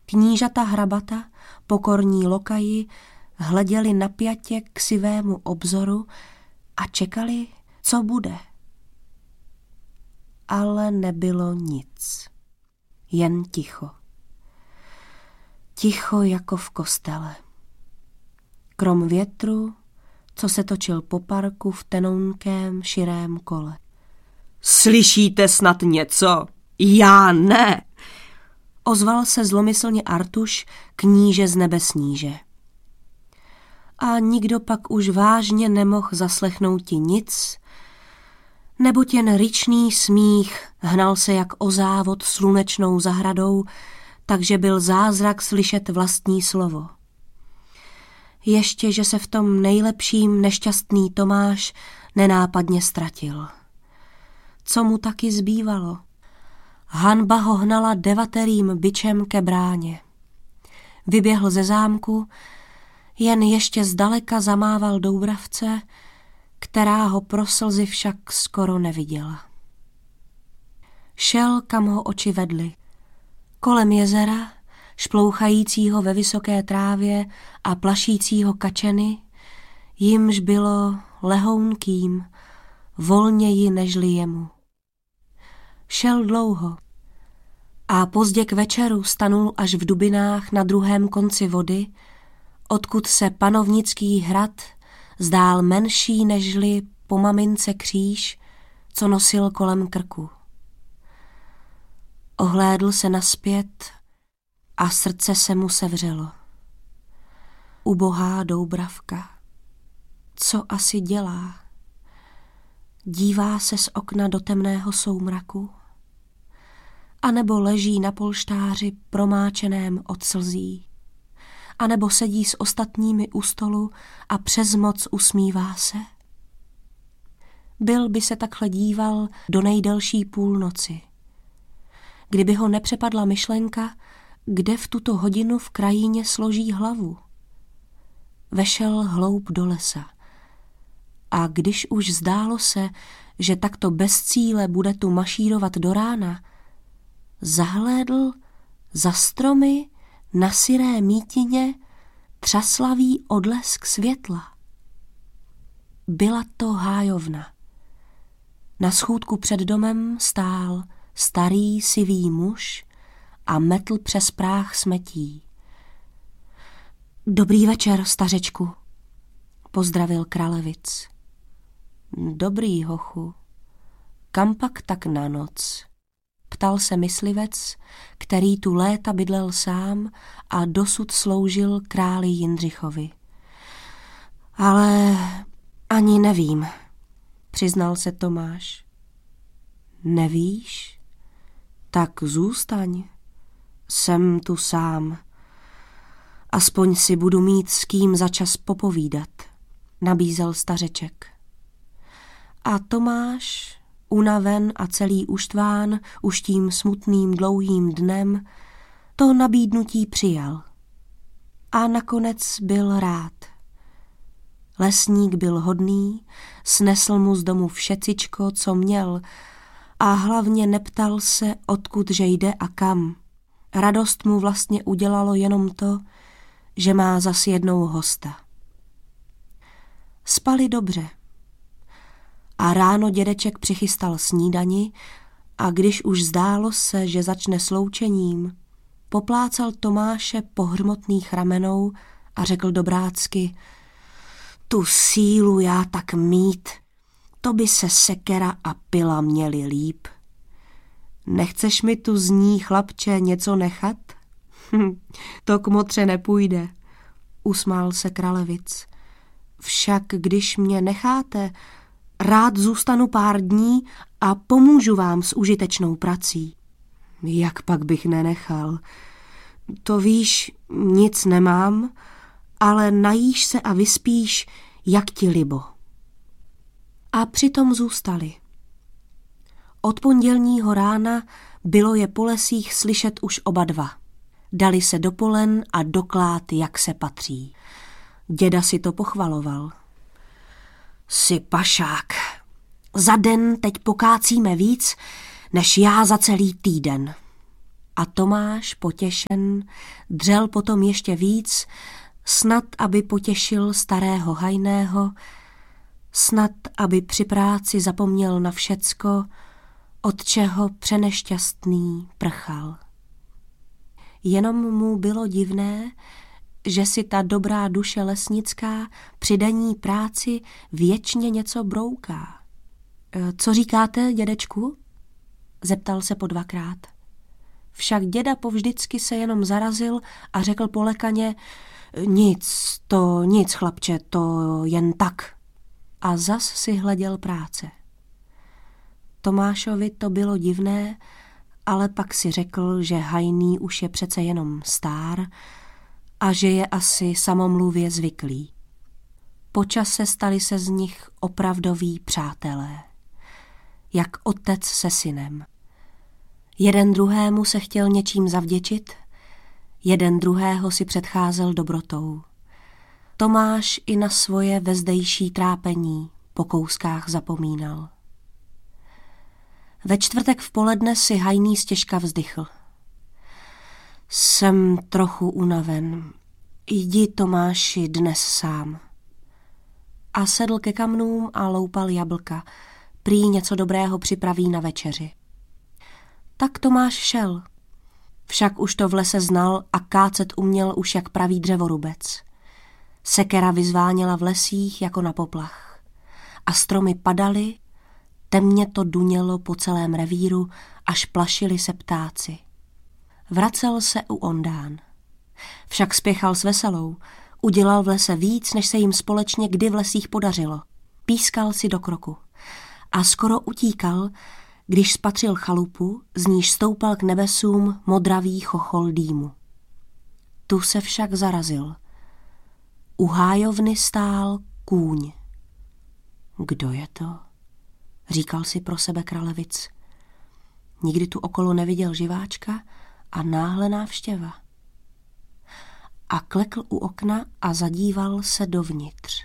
Knížata hrabata, pokorní lokaji, hleděli napjatě k sivému obzoru a čekali, co bude. Ale nebylo nic. Jen ticho. Ticho jako v kostele. Krom větru, co se točil po parku v tenounkém širém kole. Slyšíte snad něco? Já ne! Ozval se zlomyslně Artuš, kníže z nebe sníže. A nikdo pak už vážně nemohl zaslechnout ti nic, neboť jen ryčný smích hnal se jak o závod slunečnou zahradou, takže byl zázrak slyšet vlastní slovo. Ještě, že se v tom nejlepším nešťastný Tomáš nenápadně ztratil. Co mu taky zbývalo? Hanba ho hnala devaterým bičem ke bráně. Vyběhl ze zámku, jen ještě zdaleka zamával Doubravce, která ho pro slzy však skoro neviděla. Šel, kam ho oči vedly. Kolem jezera, šplouchajícího ve vysoké trávě a plašícího kačeny, jimž bylo lehounkým, volněji nežli jemu. Šel dlouho a pozdě k večeru stanul až v dubinách na druhém konci vody, odkud se panovnický hrad zdál menší nežli po mamince kříž, co nosil kolem krku. Ohlédl se nazpět a srdce se mu sevřelo. Ubohá Doubravka, co asi dělá? Dívá se z okna do temného soumraku? A nebo leží na polštáři promáčeném od slzí? A nebo sedí s ostatními u stolu a přes moc usmívá se? Byl by se takhle díval do nejdelší půlnoci. Kdyby ho nepřepadla myšlenka, kde v tuto hodinu v krajině složí hlavu. Vešel hloub do lesa. A když už zdálo se, že takto bez cíle bude tu mašírovat do rána, zahlédl za stromy na syré mítině třaslavý odlesk světla. Byla to hájovna. Na schůdku před domem stál starý sivý muž a metl přes práh smetí. Dobrý večer, stařečku, pozdravil Kralevic. Dobrý, hochu. Kam pak tak na noc? Ptal se myslivec, který tu léta bydlel sám a dosud sloužil králi Jindřichovi. Ale ani nevím, přiznal se Tomáš. Nevíš? Tak zůstaň. Jsem tu sám. Aspoň si budu mít s kým za čas popovídat, nabízel stařeček. A Tomáš, unaven a celý uštván už tím smutným dlouhým dnem, to nabídnutí přijal. A nakonec byl rád. Lesník byl hodný, snesl mu z domu všecičko, co měl, a hlavně neptal se, odkud že jde a kam. Radost mu vlastně udělalo jenom to, že má zas jednou hosta. Spali dobře. A ráno dědeček přichystal snídani a když už zdálo se, že začne sloučením, poplácal Tomáše po hřmotných ramenou a řekl dobrácky: Tu sílu já tak mít, to by se sekera a pila měli líp. Nechceš mi tu z ní, chlapče, něco nechat? To k motře nepůjde, usmál se Kralevic. Však když mě necháte, rád zůstanu pár dní a pomůžu vám s užitečnou prací. Jak pak bych nenechal? To víš, nic nemám, ale najíš se a vyspíš, jak ti libo. A přitom zůstali. Od pondělního rána bylo je po lesích slyšet už oba dva. Dali se do polen a do klád, jak se patří. Děda si to pochvaloval. Jsi pašák. Za den teď pokácíme víc, než já za celý týden. A Tomáš, potěšen, dřel potom ještě víc, snad aby potěšil starého hajného, snad aby při práci zapomněl na všecko, od čeho přenešťastný prchal. Jenom mu bylo divné, že si ta dobrá duše lesnická při denní práci věčně něco brouká. Co říkáte, dědečku? Zeptal se podvakrát. Však děda povždycky se jenom zarazil a řekl polekaně, nic, chlapče, to jen tak. A zas si hleděl práce. Tomášovi to bylo divné, ale pak si řekl, že hajný už je přece jenom stár a že je asi samomluvě zvyklý. Po čase stali se z nich opravdoví přátelé, jak otec se synem. Jeden druhému se chtěl něčím zavděčit, jeden druhého si předcházel dobrotou. Tomáš i na svoje vezdejší trápení po kouskách zapomínal. Ve čtvrtek v poledne si hajný stěžka vzdychl. Jsem trochu unaven. Jdi, Tomáši, dnes sám. A sedl ke kamnům a loupal jablka. Prý něco dobrého připraví na večeři. Tak Tomáš šel. Však už to v lese znal a kácet uměl už jak pravý dřevorubec. Sekera vyzváněla v lesích jako na poplach. A stromy padaly, temně to dunělo po celém revíru, až plašili se ptáci. Vracel se u Ondán. Však spěchal s veselou, udělal v lese víc, než se jim společně kdy v lesích podařilo. Pískal si do kroku a skoro utíkal, když spatřil chalupu, z níž stoupal k nebesům modravý chochol dýmu. Tu se však zarazil. U hájovny stál kůň. Kdo je to? Říkal si pro sebe Kralevic. Nikdy tu okolo neviděl živáčka a náhle návštěva. A klekl u okna a zadíval se dovnitř.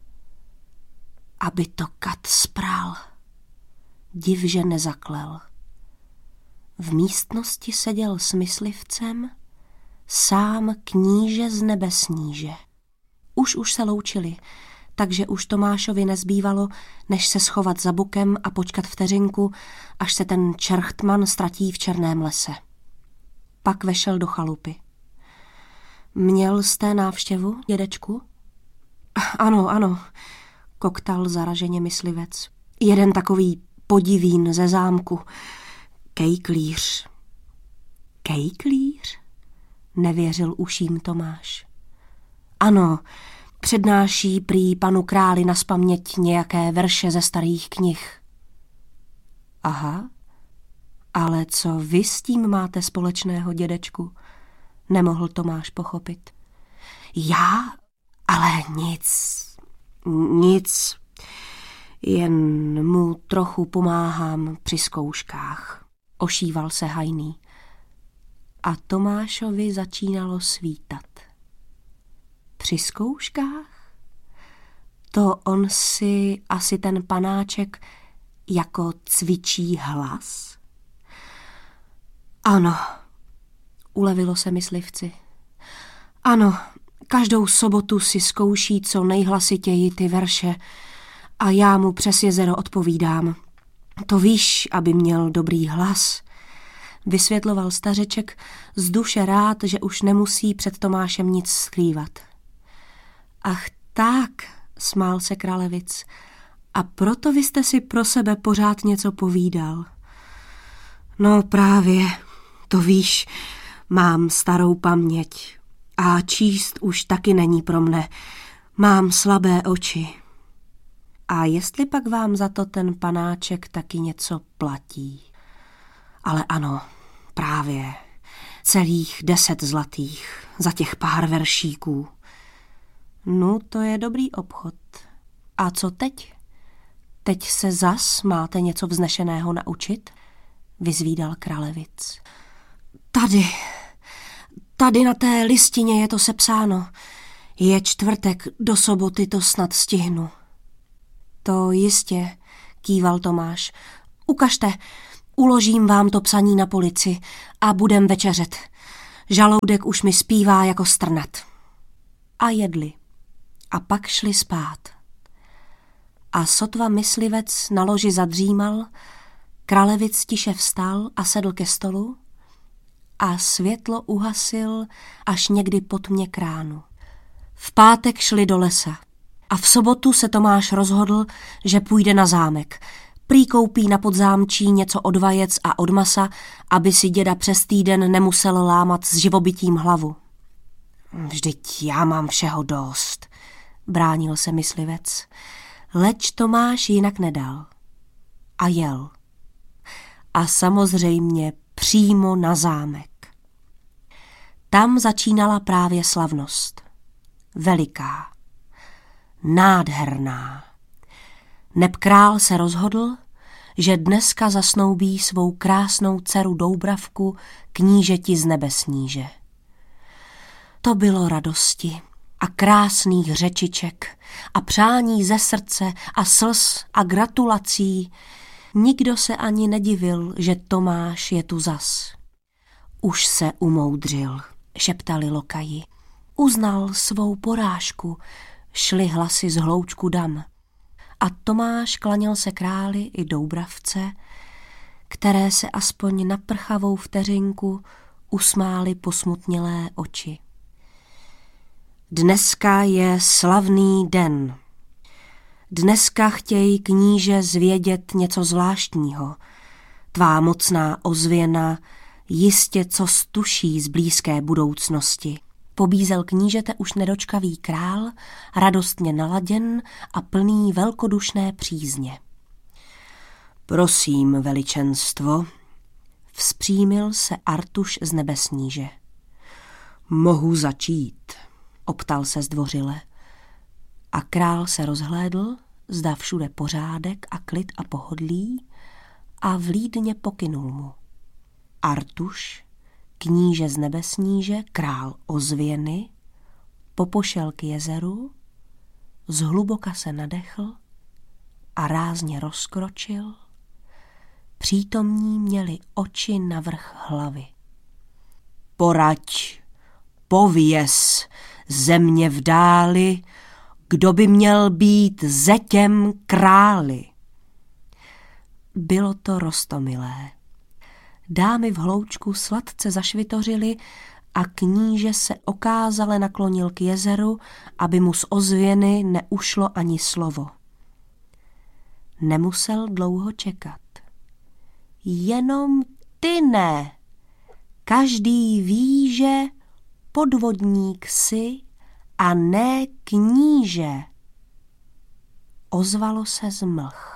Aby to kat spral. Div, že nezaklel. V místnosti seděl s myslivcem sám kníže z nebesníže. Už se loučili, takže už Tomášovi nezbývalo, než se schovat za bukem a počkat vteřinku, až se ten čerchtman ztratí v černém lese. Pak vešel do chalupy. Měl jste návštěvu, dědečku? Ano, koktal zaraženě myslivec. Jeden takový podivín ze zámku. Kejklíř. Kejklíř? Nevěřil uším Tomáš. Ano, přednáší prý panu králi nazpaměť nějaké verše ze starých knih. Aha, ale co vy s tím máte společného, dědečku? Nemohl Tomáš pochopit. Já? Ale nic. Jen mu trochu pomáhám při zkouškách. Ošíval se hajný. A Tomášovi začínalo svítat. Při zkouškách? To on si asi ten panáček jako cvičí hlas? Ano, ulevilo se myslivci. Ano, každou sobotu si zkouší co nejhlasitěji ty verše a já mu přes jezero odpovídám. To víš, aby měl dobrý hlas, vysvětloval stařeček z duše rád, že už nemusí před Tomášem nic skrývat. Ach tak, smál se Kralevic, a proto vy jste si pro sebe pořád něco povídal. No právě, to víš, mám starou paměť a číst už taky není pro mne. Mám slabé oči. A jestli pak vám za to ten panáček taky něco platí? Ale ano, právě, celých 10 zlatých za těch pár veršíků. No, to je dobrý obchod. A co teď? Teď se zas máte něco vznešeného naučit? Vyzvídal Kralevic. Tady na té listině je to sepsáno. Je čtvrtek, do soboty to snad stihnu. To jistě, kýval Tomáš. Ukažte, Uložím vám to psaní na polici a budem večeřet. Žaludek už mi zpívá jako strnat. A jedli. A pak šli spát. A sotva myslivec na loži zadřímal, Kralevic tiše vstal a sedl ke stolu a světlo uhasil až někdy po tmě k ránu. V pátek šli do lesa a v sobotu se Tomáš rozhodl, že půjde na zámek. Prý koupí na podzámčí něco od vajec a od masa, aby si děda přes týden nemusel lámat s živobytím hlavu. Vždyť já mám všeho dost, bránil se myslivec. Leč Tomáš jinak nedal. A jel. A samozřejmě přímo na zámek. Tam začínala právě slavnost. Veliká. Nádherná. Neb král se rozhodl, že dneska zasnoubí svou krásnou dceru Doubravku knížeti z Nebesníže. To bylo radosti a krásných řečiček a přání ze srdce a slz a gratulací. Nikdo se ani nedivil, že Tomáš je tu zas. Už se umoudřil, šeptali lokaji. Uznal svou porážku, šly hlasy z hloučku dam. A Tomáš klaněl se králi i Doubravce, které se aspoň na prchavou vteřinku usmály posmutnělé oči. Dneska je slavný den. Dneska chtějí kníže zvědět něco zvláštního. Tvá mocná ozvěna jistě co stuší z blízké budoucnosti. Pobízel knížete už nedočkavý král, radostně naladěn a plný velkodušné přízně. Prosím, veličenstvo, vzpřímil se Artuš z Nebesníže. Mohu začít, optal se zdvořile. A král se rozhlédl, zda všude pořádek a klid a pohodlí, a vlídně pokynul mu. Artuš, kníže z Nebesníže, král ozvěny, popošel k jezeru, zhluboka se nadechl a rázně rozkročil. Přítomní měli oči navrch hlavy. Poraď, pověz, země v dáli, kdo by měl být zetěm králi. Bylo to roztomilé. Dámy v hloučku sladce zašvitořily a kníže se okázale naklonil k jezeru, aby mu z ozvěny neušlo ani slovo. Nemusel dlouho čekat. Jenom ty ne. Každý ví, že podvodník jsi a ne kníže. Ozvalo se z mlh.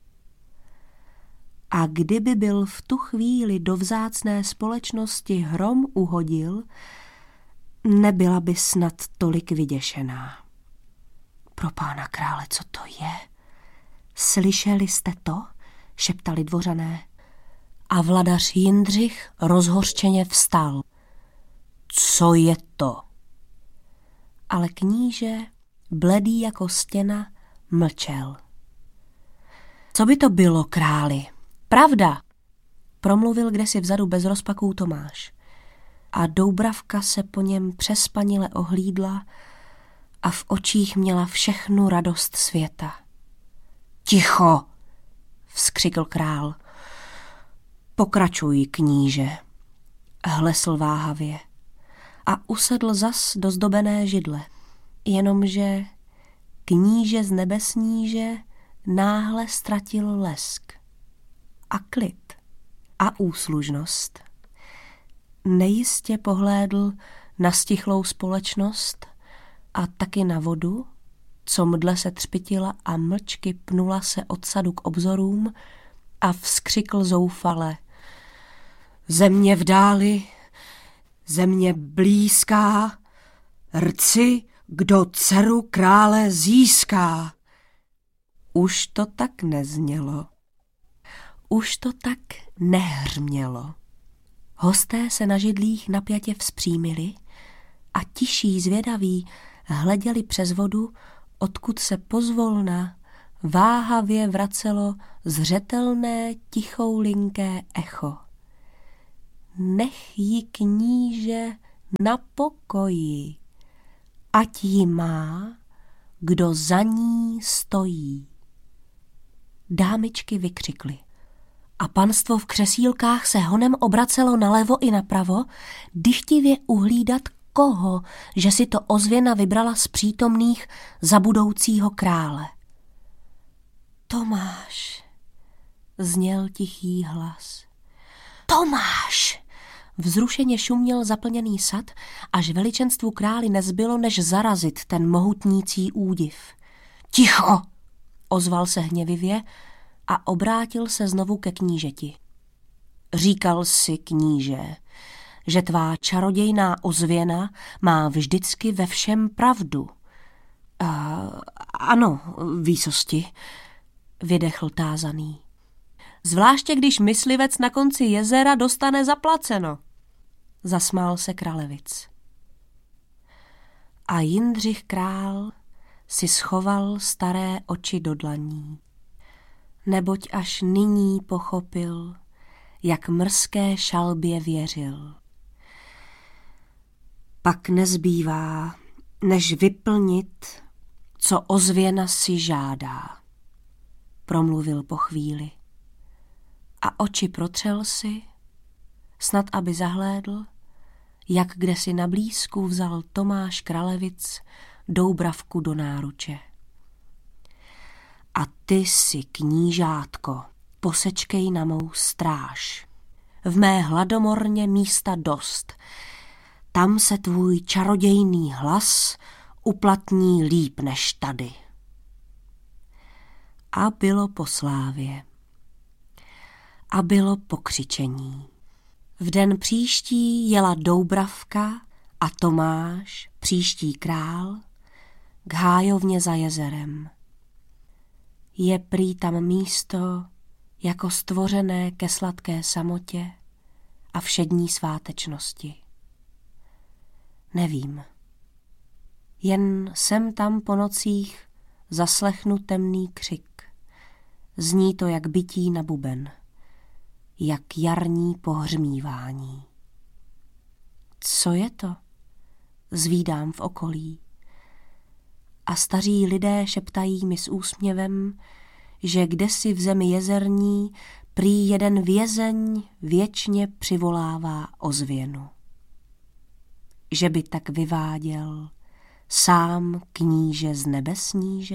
A kdyby byl v tu chvíli do vzácné společnosti hrom uhodil, nebyla by snad tolik vyděšená. Pro pána krále, co to je? Slyšeli jste to? Šeptali dvořané. A vladař Jindřich rozhořčeně vstal. Co je to? Ale kníže, bledý jako stěna, mlčel. Co by to bylo, králi? Pravda, promluvil kdesi vzadu bez rozpaků Tomáš. A Doubravka se po něm přespanile ohlídla a v očích měla všechnu radost světa. Ticho, vzkřikl král. Pokračuj, kníže, hlesl váhavě a usedl zas do zdobené židle. Jenomže kníže z Nebesníže náhle ztratil lesk a klid a úslužnost. Nejistě pohlédl na stichlou společnost a taky na vodu, co mdle se třpytila a mlčky pnula se od sadu k obzorům a vzkřikl zoufale. Země v dáli, země blízká, rci, kdo dceru krále získá. Už to tak neznělo. Už to tak nehřmělo. Hosté se na židlích napjatě vzpřímili a tiší zvědaví hleděli přes vodu, odkud se pozvolna váhavě vracelo zřetelné tichoulinké echo. Nech ji kníže na pokoji, ať ji má, kdo za ní stojí. Dámičky vykřikly a panstvo v křesílkách se honem obracelo nalevo i napravo, dychtivě uhlídat koho, že si to ozvěna vybrala z přítomných za budoucího krále. Tomáš, zněl tichý hlas. Tomáš! Vzrušeně šuměl zaplněný sad, až veličenstvu králi nezbylo, než zarazit ten mohutnící údiv. Ticho! Ozval se hněvivě a obrátil se znovu ke knížeti. Říkal si, kníže, že tvá čarodějná ozvěna má vždycky ve všem pravdu. Ano, výsosti, vydechl tázaný. Zvláště když myslivec na konci jezera dostane zaplaceno, zasmál se Kralevic. A Jindřich král si schoval staré oči do dlaní, neboť až nyní pochopil, jak mrzké šalbě věřil. Pak nezbývá, než vyplnit, co ozvěna si žádá, promluvil po chvíli. A oči protřel si, snad aby zahlédl, jak kdesi na blízku vzal Tomáš Kralevic Doubravku do náruče. A ty si, knížátko, posečkej na mou stráž. V mé hladomorně místa dost. Tam se tvůj čarodějný hlas uplatní líp než tady. A bylo po slávě. A bylo pokřičení. V den příští jela Doubravka a Tomáš, příští král, k hájovně za jezerem. Je prý tam místo jako stvořené ke sladké samotě a všední svátečnosti. Nevím. Jen sem tam po nocích zaslechnu temný křik. Zní to jak bití na buben, jak jarní pohřmívání. Co je to? Zvídám v okolí. A staří lidé šeptají mi s úsměvem, že kdesi v zemi jezerní prý jeden vězeň věčně přivolává ozvěnu. Že by tak vyváděl sám kníže z nebesníže?